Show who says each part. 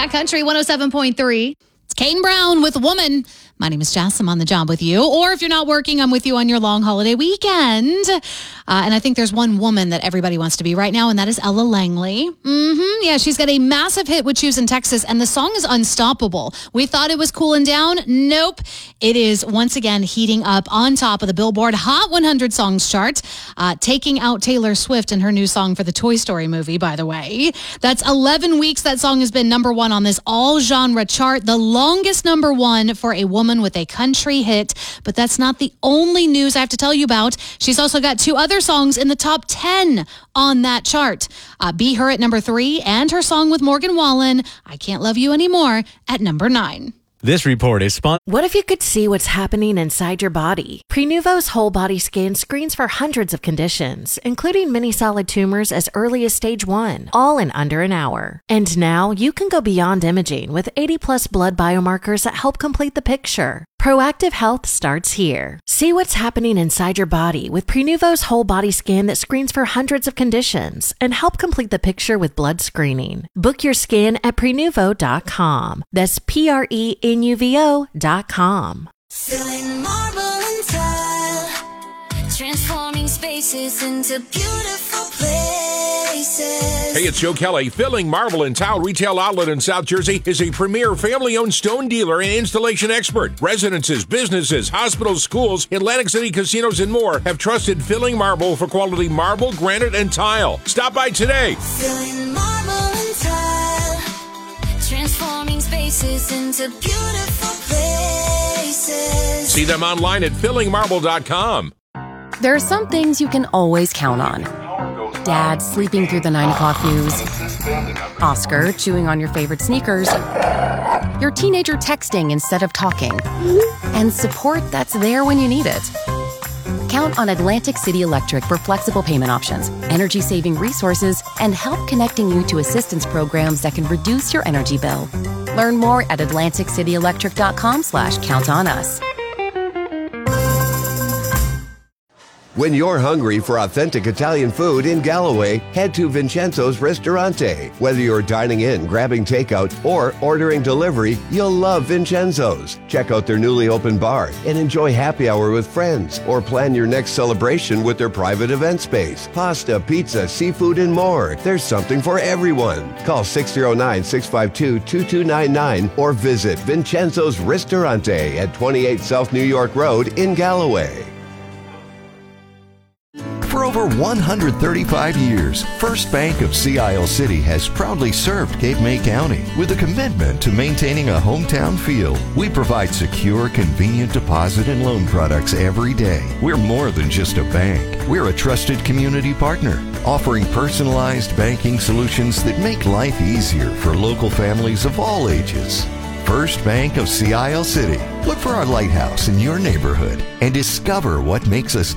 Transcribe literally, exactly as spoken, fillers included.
Speaker 1: Country one oh seven point three. It's Kane Brown with Woman. My name is Jess. I'm on the job with you. Or if you're not working, I'm with you on your long holiday weekend. Uh, and I think there's one woman that everybody wants to be right now, and that is Ella Langley. Mm-hmm. Yeah, she's got a massive hit with Choose in Texas, and the song is Unstoppable. We thought it was cooling down. Nope. It is once again heating up on top of the Billboard Hot one hundred Songs chart, uh, taking out Taylor Swift and her new song for the Toy Story movie, by the way. That's eleven weeks that song has been number one on this all-genre chart, the longest number one for a woman with a country hit. But that's not the only news I have to tell you about. She's also got two other songs in the top ten on that chart. Uh, Be Her at number three, and her song with Morgan Wallen, I Can't Love You Anymore, at number nine.
Speaker 2: This report is sponsored.
Speaker 3: What if you could see what's happening inside your body? Prenuvo's whole body scan screens for hundreds of conditions, including many solid tumors as early as stage one, all in under an hour. And now you can go beyond imaging with eighty plus blood biomarkers that help complete the picture. Proactive health starts here. See what's happening inside your body with Prenuvo's whole body scan that screens for hundreds of conditions and help complete the picture with blood screening. Book your scan at prenuvo dot com. That's P R E N U V O dot com.
Speaker 4: Filling marble and tile, transforming spaces into beautiful places.
Speaker 5: Hey, it's Joe Kelly. Filling Marble and Tile Retail Outlet in South Jersey is a premier family-owned stone dealer and installation expert. Residences, businesses, hospitals, schools, Atlantic City casinos, and more have trusted Filling Marble for quality marble, granite, and tile. Stop by today.
Speaker 4: Filling marble and tile, transforming spaces into beautiful places.
Speaker 5: See them online at filling marble dot com.
Speaker 6: There are some things you can always count on. Dad sleeping through the nine o'clock news. Oscar chewing on your favorite sneakers. Your teenager texting instead of talking. And support that's there when you need it. Count on Atlantic City Electric for flexible payment options, energy-saving resources, and help connecting you to assistance programs that can reduce your energy bill. Learn more at atlantic city electric dot com slash count on us.
Speaker 7: When you're hungry for authentic Italian food in Galloway, head to Vincenzo's Ristorante. Whether you're dining in, grabbing takeout, or ordering delivery, you'll love Vincenzo's. Check out their newly opened bar and enjoy happy hour with friends, or plan your next celebration with their private event space. Pasta, pizza, seafood, and more. There's something for everyone. Call six oh nine, six five two, two two nine nine or visit Vincenzo's Ristorante at twenty-eight South New York Road in Galloway.
Speaker 8: For over one hundred thirty-five years, First Bank of Sea Isle City has proudly served Cape May County with a commitment to maintaining a hometown feel. We provide secure, convenient deposit and loan products every day. We're more than just a bank. We're a trusted community partner, offering personalized banking solutions that make life easier for local families of all ages. First Bank of Sea Isle City. Look for our lighthouse in your neighborhood and discover what makes us